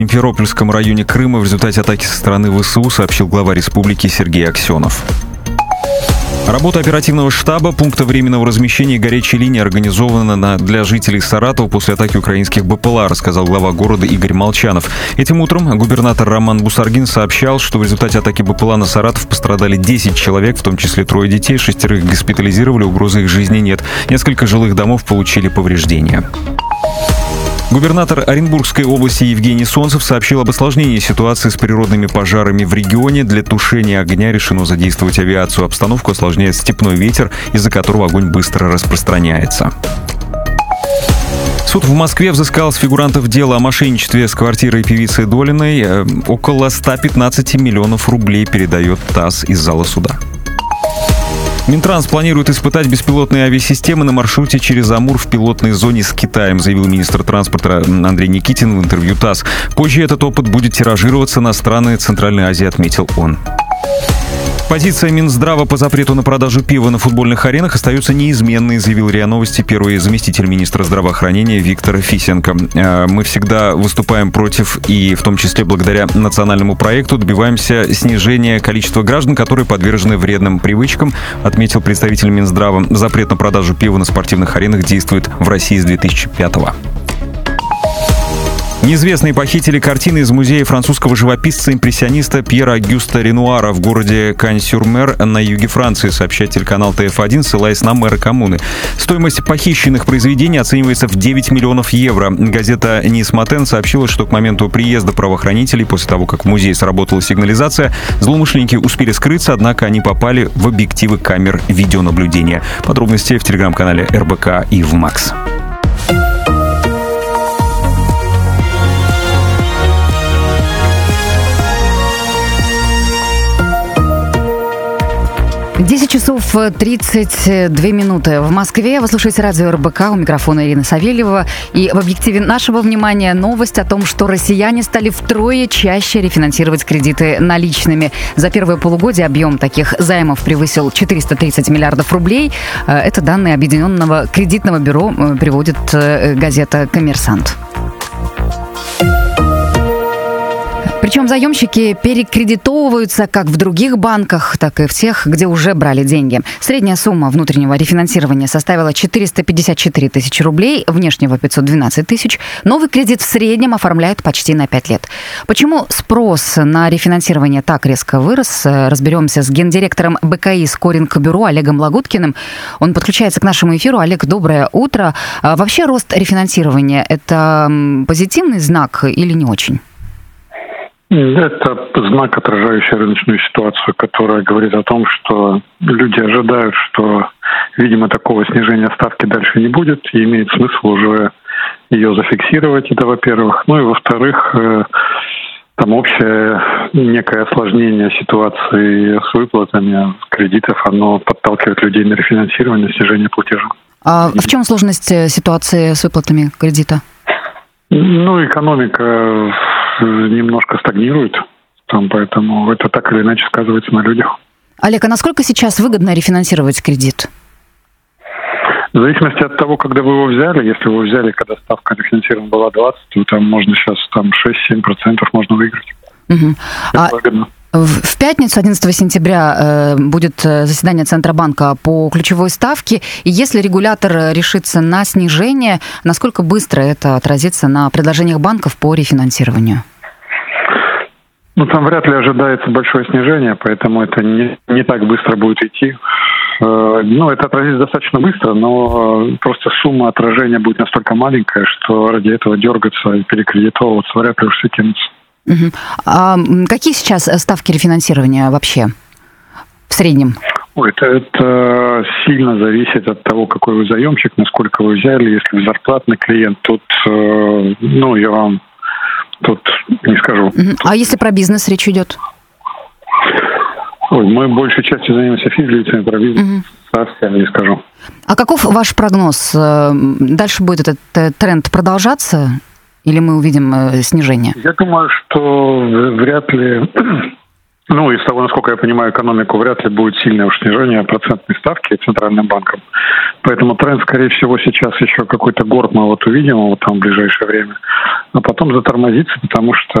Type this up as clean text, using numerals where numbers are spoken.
В Симферопольском районе Крыма в результате атаки со стороны ВСУ, сообщил глава республики Сергей Аксенов. Работа оперативного штаба пункта временного размещения горячей линии организована для жителей Саратова после атаки украинских БПЛА, рассказал глава города Игорь Молчанов. Этим утром губернатор Роман Бусаргин сообщал, что в результате атаки БПЛА на Саратов пострадали 10 человек, в том числе 3 детей, 6 госпитализировали, угрозы их жизни нет. Несколько жилых домов получили повреждения. Губернатор Оренбургской области Евгений Солнцев сообщил об осложнении ситуации с природными пожарами в регионе. Для тушения огня решено задействовать авиацию. Обстановку осложняет степной ветер, из-за которого огонь быстро распространяется. Суд в Москве взыскал с фигурантов дела о мошенничестве с квартирой певицы Долиной. Около 115 миллионов рублей, передает ТАСС из зала суда. Минтранс планирует испытать беспилотные авиасистемы на маршруте через Амур в пилотной зоне с Китаем, заявил министр транспорта Андрей Никитин в интервью ТАСС. Позже этот опыт будет тиражироваться на страны Центральной Азии, отметил он. Позиция Минздрава по запрету на продажу пива на футбольных аренах остается неизменной, заявил РИА Новости первый заместитель министра здравоохранения Виктор Фисенко. Мы всегда выступаем против и в том числе благодаря национальному проекту добиваемся снижения количества граждан, которые подвержены вредным привычкам, отметил представитель Минздрава. Запрет на продажу пива на спортивных аренах действует в России с 2005 года. Неизвестные похитили картины из музея французского живописца-импрессиониста Пьера Агюста Ренуара в городе Кань-сюр-Мер на юге Франции, сообщает телеканал ТФ1, ссылаясь на мэра коммуны. Стоимость похищенных произведений оценивается в 9 миллионов евро. Газета «Низ Матен» сообщила, что к моменту приезда правоохранителей, после того, как в музее сработала сигнализация, злоумышленники успели скрыться, однако они попали в объективы камер видеонаблюдения. Подробности в телеграм-канале РБК и в МАКС. 10 часов 32 минуты в Москве. Вы слушаете радио РБК, у микрофона Ирина Савельева. И в объективе нашего внимания новость о том, что россияне стали втрое чаще рефинансировать кредиты наличными. За первое полугодие объем таких займов превысил 430 миллиардов рублей. Это данные Объединенного кредитного бюро, приводит газета «Коммерсант». Причем заемщики перекредитовываются как в других банках, так и в тех, где уже брали деньги. Средняя сумма внутреннего рефинансирования составила 454 тысячи рублей, внешнего 512 тысяч. Новый кредит в среднем оформляют почти на 5 лет. Почему спрос на рефинансирование так резко вырос, разберемся с гендиректором БКИ «Скоринг Бюро» Олегом Лагуткиным. Он подключается к нашему эфиру. Олег, доброе утро. Вообще рост рефинансирования – это позитивный знак или не очень? Это знак, отражающий рыночную ситуацию, которая говорит о том, что люди ожидают, что, видимо, такого снижения ставки дальше не будет, и имеет смысл уже ее зафиксировать, это во-первых. Ну и во-вторых, там общее некое осложнение ситуации с выплатами кредитов, оно подталкивает людей на рефинансирование, снижение платежа. А в чем сложность ситуации с выплатами кредита? Ну, экономика немножко стагнирует, поэтому это так или иначе сказывается на людях. Олег, а насколько сейчас выгодно рефинансировать кредит? В зависимости от того, когда вы его взяли, если вы взяли, когда ставка рефинансирования была 20, то там можно сейчас 6-7% можно выиграть. Угу. Это выгодно. В пятницу, 11 сентября, будет заседание Центробанка по ключевой ставке. И если регулятор решится на снижение, насколько быстро это отразится на предложениях банков по рефинансированию? Ну, там вряд ли ожидается большое снижение, поэтому это не так быстро будет идти. Ну, это отразится достаточно быстро, но просто сумма отражения будет настолько маленькая, что ради этого дергаться и перекредитовываться вряд ли уж все кинутся. Угу. А какие сейчас ставки рефинансирования вообще в среднем? Ой, это сильно зависит от того, какой вы заемщик, насколько вы взяли. Если вы зарплатный клиент, тут, я вам тут не скажу. Угу. А если про бизнес речь идет? Ой, мы большей частью занимаемся физлицами, про бизнес совсем не скажу. А каков ваш прогноз? Дальше будет этот тренд продолжаться? Или мы увидим снижение? Я думаю, что вряд ли Ну, из того, насколько я понимаю, экономику вряд ли будет сильное уж снижение процентной ставки Центральным банком. Поэтому тренд, скорее всего, сейчас еще какой-то горб мы вот увидим вот там в ближайшее время. А потом затормозится, потому что